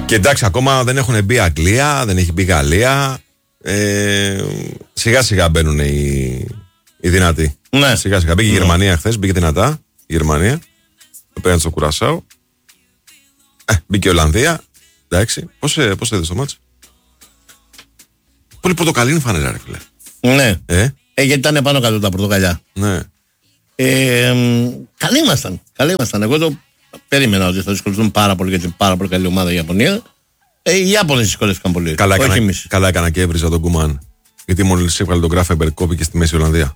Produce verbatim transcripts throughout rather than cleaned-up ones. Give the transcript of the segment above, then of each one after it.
Και εντάξει, ακόμα δεν έχουν μπει Αγγλία, δεν έχει μπει Γαλλία. Ε, σιγά σιγά μπαίνουν οι, οι δυνατοί. Ναι. Σιγά σιγά. Μπήκε η Γερμανία χθες, μπήκε δυνατά η Γερμανία. Πέραν στο Κουρασάο. Ε, μπήκε η Ολλανδία. Εντάξει. Πώς, πώς έδωσε το μάτς? Πολύ πορτοκαλίνη φανερά, ρε φίλε. Ναι. Ε? Ε, γιατί ήταν πάνω κάτω τα πορτοκαλιά. Ναι. Ε, καλοί ήμασταν. Καλοί ήμασταν. Εγώ το περίμενα ότι θα δυσκολευτούν πάρα πολύ γιατί είναι πάρα πολύ καλή ομάδα η Ιαπωνία. Ε, οι Ιάπωνες δυσκολεύτηκαν πολύ. Καλά, όχι έκανα, εμείς. καλά έκανα και έβριζα τον Κουμάν. Γιατί μόλις έβγαλε τον Γκράφενμπεργκ, κόπηκε στη Μέση Ολλανδία.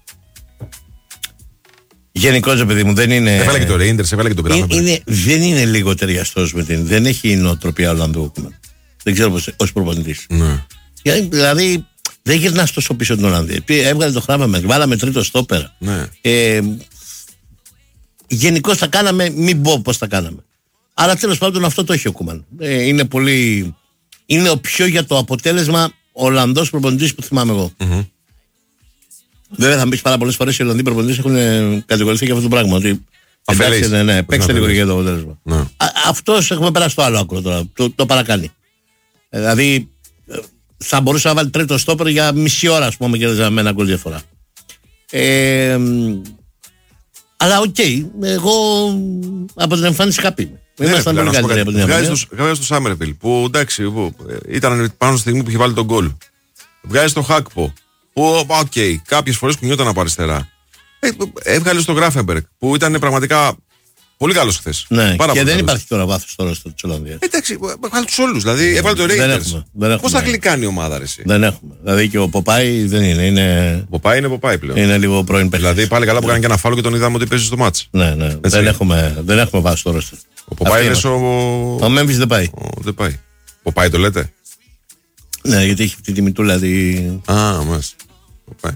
Γενικώς, παιδί μου, δεν είναι. Έβαλε και το Ρέιντερς, έβαλε και τον Γκράφενμπεργκ. Δεν είναι λίγο ταιριαστός με την. Δεν έχει νοοτροπία Ολλανδού Κουμάν. Δεν ξέρω πώς ως προπονητής. Ναι. Δηλαδή δεν γυρνά τόσο πίσω την Ολλανδία. Έβγαλε το Γκράφενμπεργκ, βάλαμε τρίτο στόπερ. Ναι. Ε, Γενικώς θα κάναμε, μην πω πώς θα κάναμε. Αλλά τέλος πάντων αυτό το έχει ο Κούμαν. Ε, είναι πολύ. Είναι ο πιο για το αποτέλεσμα Ολλανδός προπονητής που θυμάμαι εγώ. Mm-hmm. Βέβαια θα μπει πάρα πολλές φορές οι Ολλανδοί προπονητές έχουν ε, κατηγορηθεί για αυτό το πράγμα. Ότι Αφελείς. εντάξει, ναι, ναι, παίξτε λίγο για το αποτέλεσμα. Ναι. Α, αυτός έχουμε περάσει στο άλλο άκρο τώρα. Το, το παρακάνει. Ε, δηλαδή ε, θα μπορούσε να βάλει τρίτο στόπερ για μισή ώρα, ας πούμε, και με ένα γκολ διαφορά. Ε, αλλά οκ, okay, εγώ από την εμφάνιση χαπή είμαι. Ήμασταν πολύ καλύτεροι από την εμφάνιση. Βγάζει το Σάμερβιλ που εντάξει, που, ήταν πάνω στη στιγμή που είχε βάλει τον γκολ. Βγάζει το Χάκπο που, οκ, okay, κάποιες φορές κουνιόταν από αριστερά. Ε, έβγαλε στο Γκράφενμπεργκ που ήταν πραγματικά πολύ καλός χθες. Ναι, πάρα και δεν καλός. υπάρχει τώρα βάθος τώρα στο της Ολλανδίας. Εντάξει, έβγαλε τους όλους. Δηλαδή έβγαλε το Ρέιντερς. Πώς θα γλυκάνει η ομάδα, ρε εσύ? Δεν έχουμε. Δηλαδή και ο Ποπάι δεν είναι. είναι... Ποπάι είναι Ποπάι πλέον. Είναι λίγο πρώην παίκτης. Δηλαδή πάλι καλά που κάνει και ένα φάουλο και τον είδαμε ότι παίζει στο μάτς. Ναι, ναι. Δεν έχουμε, δεν έχουμε βάση τώρα. Ο Ποπάι είναι ο. Ο Μέμφις δεν πάει. Δεν πάει. Ποπάι το λέτε? Ναι, γιατί έχει αυτή τη μητούλα. Δι... Α, μας. Ποπάι.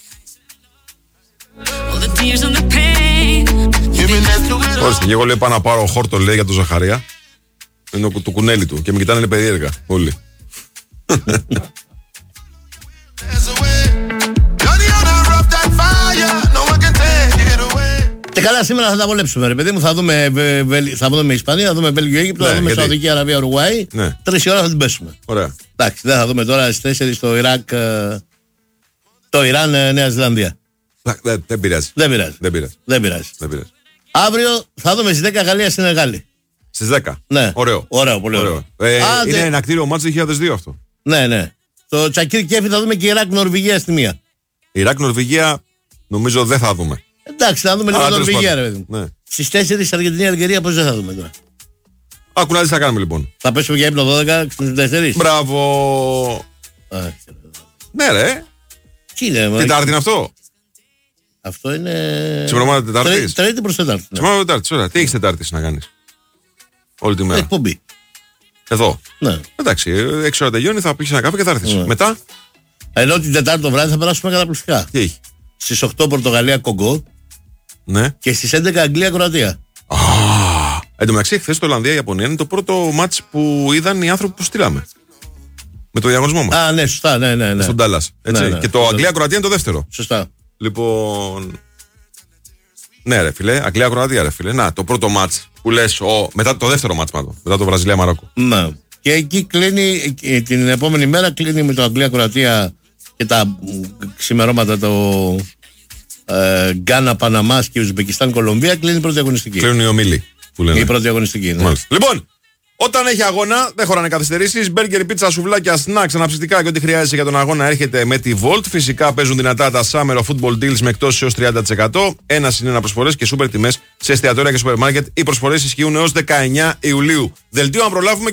Ορίστε, και εγώ λέει πάω να πάρω χόρτο, λέει, για τον Ζαχαρία. Είναι το κουνέλι του και με κοιτάνε περίεργα όλοι. Και καλά, σήμερα θα τα βολέψουμε, ρε παιδί μου. Θα δούμε, θα δούμε Ισπανία, θα δούμε Βέλγιο Αίγυπτο, ναι, θα δούμε γιατί... Σαουδική Αραβία Ουρουγουάη. Ναι. Τρεις ώρα θα την πέσουμε. Ωραία. Εντάξει, δεν θα δούμε τώρα στις τέσσερις το Ιράκ, το Ιράν, Νέα Ζηλανδία. Δεν, δεν πειράζει. Δεν πειράζει. Δεν πειράζει. Δεν πειράζει. Δεν πειράζει. Αύριο θα δούμε στις δέκα Γαλλία στην Γάλλη. Στις δέκα. Ναι. Ωραίο. Ωραίο, πολύ ωραίο. ωραίο. Ε, Άντε... Είναι ένα κτίριο μάτς δύο χιλιάδες δύο αυτό. Ναι, ναι. Το Τσακίρ Κέφι θα δούμε και Ιράκ Νορβηγία στη μία. Ιράκ Νορβηγία νομίζω δεν θα δούμε. Εντάξει, θα δούμε λίγο Νορβηγία, ρε παιδί μου. Ναι. Στις τέσσερις Αργεντινή Αλγερία, πώς δεν θα δούμε τώρα? Άκου να δεις τι θα κάνουμε λοιπόν. Θα πέσουμε για ύπνο δώδεκα στις τέσσερις. Μπράβο. Α, ναι, ρε. τι είναι, μα... Τετάρτη είναι αυτό. Αυτό είναι. Ξημερώματα Τετάρτης. Τρίτη προς Τετάρτη. Ξημερώματα Τετάρτης, ωραία. Τι έχεις Τετάρτης να κάνεις? Όλη τη μέρα. Εκπομπή. Εδώ. Ναι. Εντάξει, έξι ώρα τελειώνει, θα πεις ένα καφέ και θα έρθεις. Ναι. Μετά. Ενώ την Τετάρτη το βράδυ θα περάσουμε καταπληκτικά. Τι έχει? Στις οκτώ Πορτογαλία Κογκό. Ναι. Και στις έντεκα Αγγλία Κροατία. Α, εν τω μεταξύ, χθες το Ολλανδία-Ιαπωνία είναι το πρώτο μάτς που είδαν οι άνθρωποι που στείλαμε. Με το διαγωνισμό μας. Α, ναι, σωστά, ναι, ναι. ναι. Στον Ντάλλας. Ναι, ναι. Και το Αγγλία-Κροατία είναι το δεύτερο. Σωστά. Λοιπόν. Ναι, ρε φίλε, Αγγλία-Κροατία, ρε φίλε. Να, το πρώτο μάτς που λες. Ο... Μετά το δεύτερο μάτς, μάλλον. Μετά το Βραζιλία-Μαρόκο. Ναι. Και εκεί κλείνει, την επόμενη μέρα κλείνει με το Αγγλία-Κροατία και τα ξημερώματα το ε, Γκάνα, Παναμάς και Ουσμπεκιστάν, Κολομβία. Κλείνει η πρώτη αγωνιστική. Κλείνουν οι ομίλοι που λένε. Η πρώτη αγωνιστική. Ναι. Λοιπόν, όταν έχει αγώνα, δεν χωράνε καθυστερήσεις. Μπέργκερ, πίτσα, σουβλάκια, σνακς, αναψυκτικά και ό,τι χρειάζεται για τον αγώνα έρχεται με τη Volt. Φυσικά παίζουν δυνατά τα Summer of Football Deals με εκτόσεις έως τριάντα τοις εκατό. Ένα συν ένα προσφορές και σούπερ τιμές σε εστιατόρια και σούπερ μάρκετ. Οι προσφορές ισχύουν έως δεκαεννιά Ιουλίου. Δελτίο αν προλάβουμε.